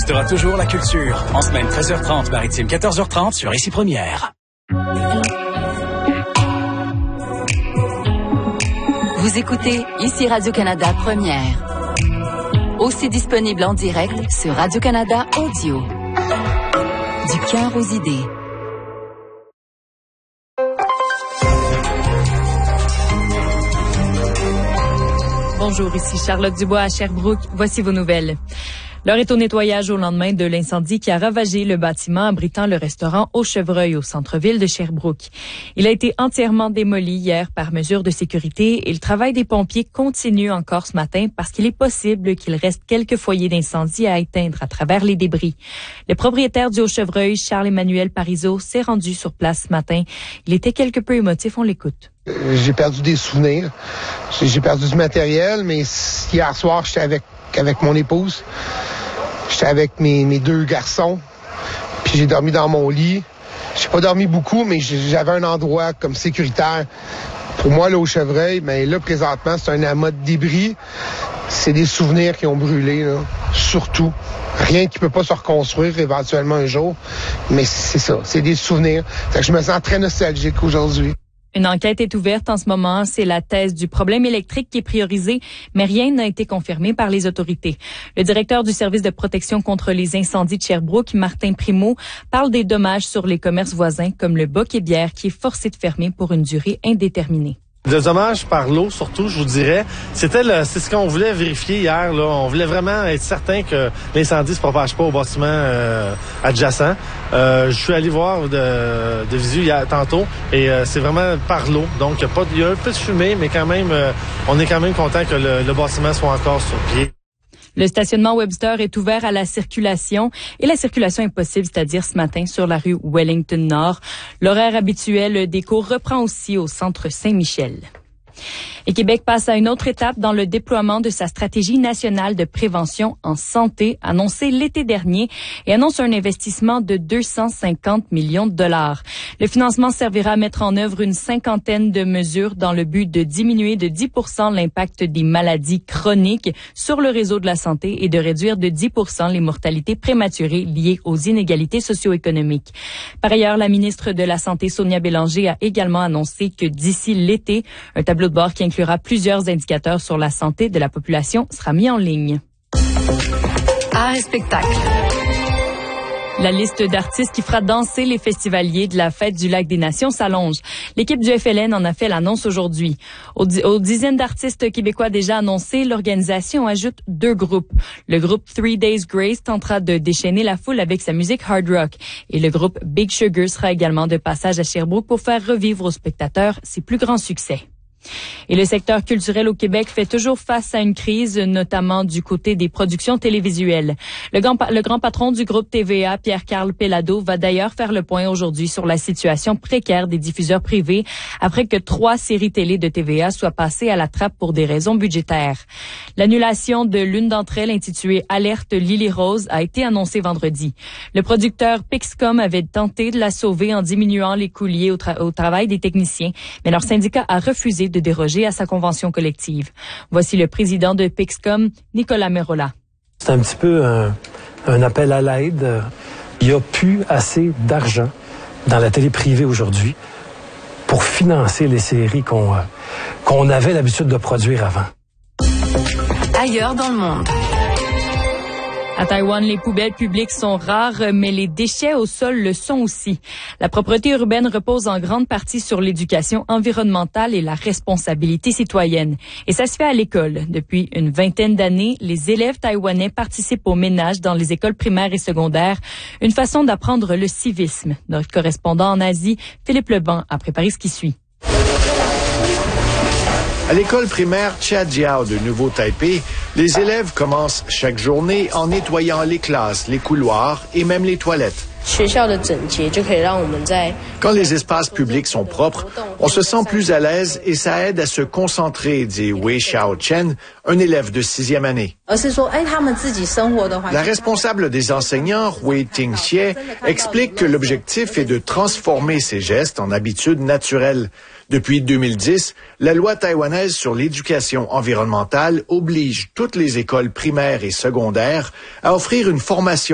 restera toujours la culture. En semaine 13h30, maritime 14h30 sur Ici Première. Vous écoutez Ici Radio-Canada Première. Aussi disponible en direct sur Radio-Canada Audio. Du cœur aux idées. Bonjour, ici Charlotte Dubois à Sherbrooke. Voici vos nouvelles. L'heure est au nettoyage au lendemain de l'incendie qui a ravagé le bâtiment abritant le restaurant Au Chevreuil au centre-ville de Sherbrooke. Il a été entièrement démoli hier par mesure de sécurité et le travail des pompiers continue encore ce matin parce qu'il est possible qu'il reste quelques foyers d'incendie à éteindre à travers les débris. Le propriétaire du Au Chevreuil, Charles-Emmanuel Parizeau, s'est rendu sur place ce matin. Il était quelque peu émotif, on l'écoute. J'ai perdu des souvenirs. J'ai perdu du matériel, mais hier soir, j'étais avec mon épouse. J'étais avec mes deux garçons. Puis j'ai dormi dans mon lit. J'ai pas dormi beaucoup, mais j'avais un endroit comme sécuritaire. Pour moi, là, au Chevreuil, mais là, présentement, c'est un amas de débris. C'est des souvenirs qui ont brûlé, là. Surtout. Rien qui peut pas se reconstruire éventuellement un jour. Mais c'est ça, c'est des souvenirs. Fait que je me sens très nostalgique aujourd'hui. Une enquête est ouverte en ce moment. C'est la thèse du problème électrique qui est priorisée, mais rien n'a été confirmé par les autorités. Le directeur du service de protection contre les incendies de Sherbrooke, Martin Primeau, parle des dommages sur les commerces voisins comme le Boc et Bière qui est forcé de fermer pour une durée indéterminée. Le dommage par l'eau, surtout, je vous dirais, c'est ce qu'on voulait vérifier hier. Là, on voulait vraiment être certain que l'incendie se propage pas au bâtiment adjacent. Je suis allé voir de visu hier, tantôt et c'est vraiment par l'eau. Donc, il y a un peu de fumée, mais quand même, on est quand même content que le bâtiment soit encore sur pied. Le stationnement Webster est ouvert à la circulation et la circulation est possible, c'est-à-dire ce matin sur la rue Wellington-Nord. L'horaire habituel des cours reprend aussi au centre Saint-Michel. Et Québec passe à une autre étape dans le déploiement de sa stratégie nationale de prévention en santé annoncée l'été dernier et annonce un investissement de 250 millions de dollars. Le financement servira à mettre en œuvre une cinquantaine de mesures dans le but de diminuer de 10% l'impact des maladies chroniques sur le réseau de la santé et de réduire de 10% les mortalités prématurées liées aux inégalités socio-économiques. Par ailleurs, la ministre de la Santé, Sonia Bélanger, a également annoncé que d'ici l'été, un tableau de bord qui inclura plusieurs indicateurs sur la santé de la population sera mis en ligne. Art et spectacle. La liste d'artistes qui fera danser les festivaliers de la Fête du Lac des Nations s'allonge. L'équipe du FLN en a fait l'annonce aujourd'hui. Aux dizaines d'artistes québécois déjà annoncés, l'organisation ajoute 2 groupes. Le groupe 3 Days Grace tentera de déchaîner la foule avec sa musique hard rock. Et le groupe Big Sugar sera également de passage à Sherbrooke pour faire revivre aux spectateurs ses plus grands succès. Et le secteur culturel au Québec fait toujours face à une crise, notamment du côté des productions télévisuelles. Le grand patron du groupe TVA, Pierre-Carl Pellado, va d'ailleurs faire le point aujourd'hui sur la situation précaire des diffuseurs privés après que 3 séries télé de TVA soient passées à la trappe pour des raisons budgétaires. L'annulation de l'une d'entre elles, intitulée Alerte Lily Rose, a été annoncée vendredi. Le producteur Pixcom avait tenté de la sauver en diminuant les coûts liés au travail des techniciens, mais leur syndicat a refusé de déroger à sa convention collective. Voici le président de Pixcom, Nicolas Merola. C'est un petit peu un appel à l'aide. Il n'y a plus assez d'argent dans la télé privée aujourd'hui pour financer les séries qu'on avait l'habitude de produire avant. Ailleurs dans le monde. À Taïwan, les poubelles publiques sont rares, mais les déchets au sol le sont aussi. La propreté urbaine repose en grande partie sur l'éducation environnementale et la responsabilité citoyenne. Et ça se fait à l'école. Depuis une vingtaine d'années, les élèves taïwanais participent au ménage dans les écoles primaires et secondaires, une façon d'apprendre le civisme. Notre correspondant en Asie, Philippe Leban, a préparé ce qui suit. À l'école primaire Chia-Jiao de Nouveau-Taipei, les élèves commencent chaque journée en nettoyant les classes, les couloirs et même les toilettes. Quand les espaces publics sont propres, on se sent plus à l'aise et ça aide à se concentrer, dit Wei Xiaochen, un élève de 6e année. La responsable des enseignants, Wei Tingxie, explique que l'objectif est de transformer ces gestes en habitudes naturelles. Depuis 2010, la loi taïwanaise sur l'éducation environnementale oblige toutes les écoles primaires et secondaires à offrir une formation